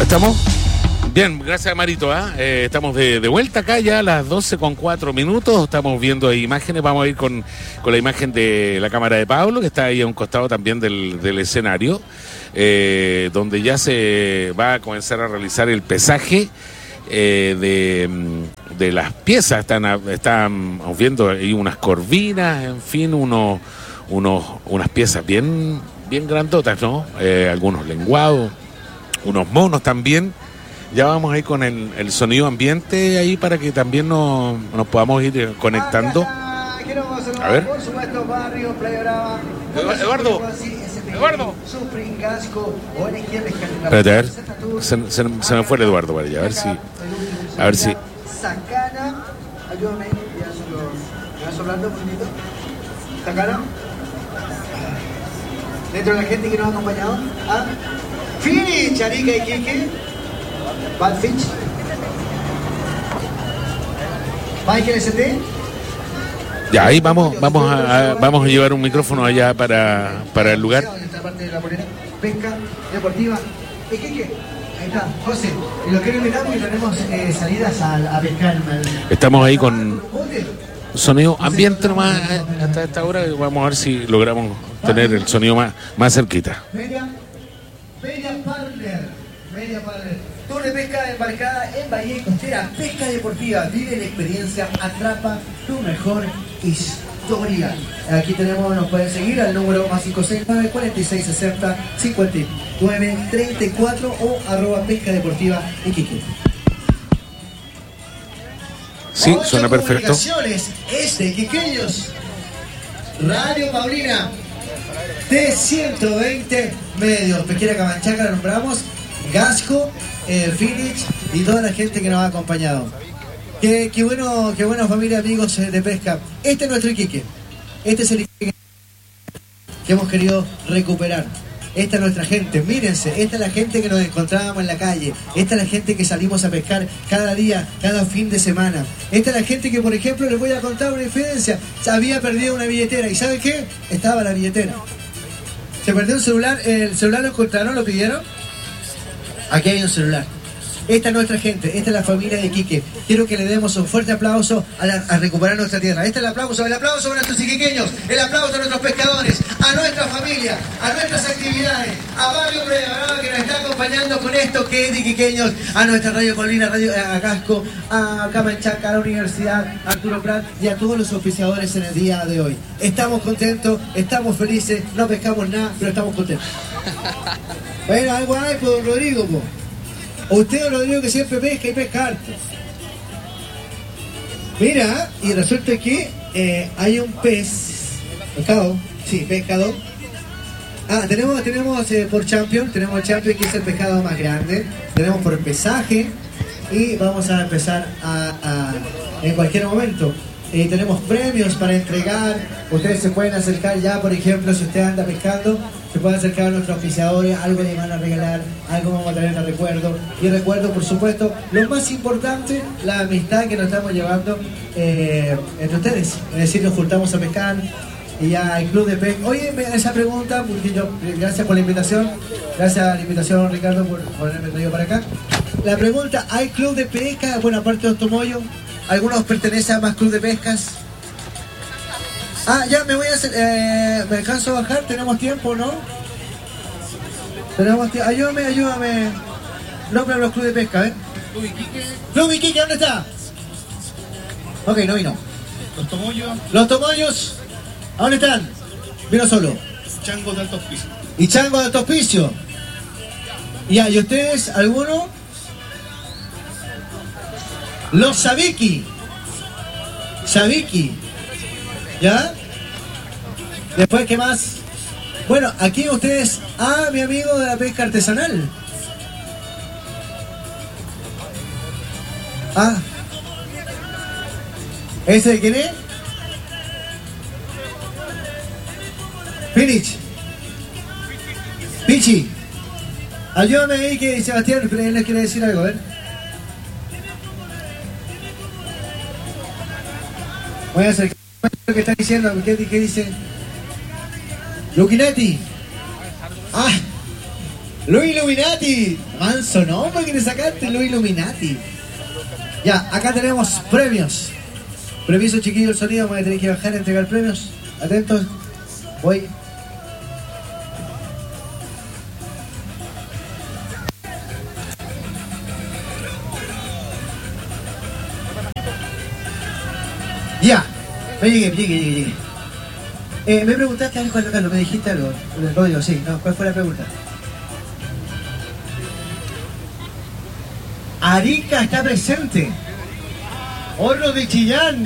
estamos? Bien, gracias Marito. Estamos de vuelta acá ya a las 12:04. Estamos viendo imágenes. Vamos a ir con la imagen de la cámara de Pablo, que está ahí a un costado también del escenario, donde ya se va a comenzar a realizar el pesaje de las piezas. Estamos viendo ahí unas corvinas, en fin, unas piezas bien grandotas, ¿no? Algunos lenguados, unos monos también. Ya vamos a ir con el sonido ambiente ahí para que también nos podamos ir conectando. A ver. Eduardo. Espérate, a ver. Se me fue el Eduardo para allá. A ver si. Sacana, ayúdame, ¿me vas hablando un poquito? Sacana. Dentro de la gente que nos ha acompañado. Finish, Arica y Kike. Bad Finch. Michael ST. Ya, ahí vamos a llevar un micrófono allá para el lugar. Esta parte de la polera. Pesca deportiva. Kike. Ahí está, José. Y lo quiero invitar porque tenemos salidas a pescar. Estamos ahí con sonido ambiente nomás hasta esta hora. Vamos a ver si logramos tener el sonido más cerquita. Media Partner. Tour de pesca embarcada en Bahía y Costera. Pesca deportiva. Vive la experiencia. Atrapa tu mejor historia. Aquí nos pueden seguir al número +569 4660 5934 o @pesca deportiva Iquique. Sí, suena perfecto. Iquiqueños. Radio Paulina. T120 medios. Pesquera Camanchaca, la nombramos. Gasco, Phoenix y toda la gente que nos ha acompañado. Qué bueno familia, amigos de pesca. Este es nuestro Iquique. Este es el Iquique que hemos querido recuperar. Esta es nuestra gente, mírense, esta es la gente que nos encontrábamos en la calle, esta es la gente que salimos a pescar cada día, cada fin de semana. Esta es la gente que, por ejemplo, les voy a contar una infidencia, se había perdido una billetera, ¿y saben qué? Estaba la billetera. Se perdió un celular, el celular lo encontraron, lo pidieron. Aquí hay un celular. Esta es nuestra gente, esta es la familia de Iquique. Quiero que le demos un fuerte aplauso a recuperar nuestra tierra. Este es el aplauso a nuestros iquiqueños, el aplauso a nuestros pescadores, a nuestra familia, a nuestras actividades, a Barrio Prueba, que nos está acompañando con esto que es de Iquiqueños, a nuestra Radio Colina, a Casco, a Camanchaca, a la Universidad Arturo Prat y a todos los oficiadores en el día de hoy. Estamos contentos, estamos felices, no pescamos nada, pero estamos contentos. Bueno, algo hay por Rodrigo, po. Usted, Rodrigo, que siempre pesca y pesca harto. Mira, y resulta que hay un pescado. Tenemos por Champion, tenemos el Champion, que es el pescado más grande. Tenemos por pesaje y vamos a empezar en cualquier momento. Tenemos premios para entregar. Ustedes se pueden acercar ya, por ejemplo, si usted anda pescando, se pueden acercar a nuestros oficiadores, algo le van a regalar, algo vamos a traer de recuerdo. Y recuerdo, por supuesto, lo más importante, la amistad que nos estamos llevando entre ustedes. Es decir, nos juntamos a pescar y ya el club de pesca. Oye, esa pregunta, porque gracias por la invitación, Ricardo, por haberme traído para acá. La pregunta, ¿hay club de pesca? Bueno, aparte de Ostomoyo, ¿algunos pertenecen a más club de pescas? Ya me voy a hacer. ¿Me alcanzo a bajar? ¿Tenemos tiempo, no? Tenemos tiempo. Ayúdame. Nombre a los clubes de pesca, ¿eh? Club Iquique, ¿dónde está? Ok, no vino. Los Tomoyos. ¿A dónde están? Vino solo. Chango de Alto Hospicio. Y Chango de Alto Hospicio. Ya, ¿y ustedes? ¿Alguno? Los Sabiki. ¿Ya? Después, ¿qué más? Bueno, aquí ustedes... mi amigo de la pesca artesanal. ¿Ese de quién es? Pichi. Ayúdame ahí que Sebastián les quiere decir algo, a ver. Voy a acercar lo que está diciendo. ¿Qué dice? Luquinetti. Luis Illuminati. Manso nombre que le sacaste, Luis Illuminati. Ya, acá tenemos premios. Permiso, chiquillo, el sonido. Voy a tener que bajar a entregar premios. Atentos. Voy. Ya. Me llegué. Me preguntaste algo, Carlos, me dijiste algo. Rodrigo, sí, no, ¿cuál fue la pregunta? Arica está presente. Horno de Chillán.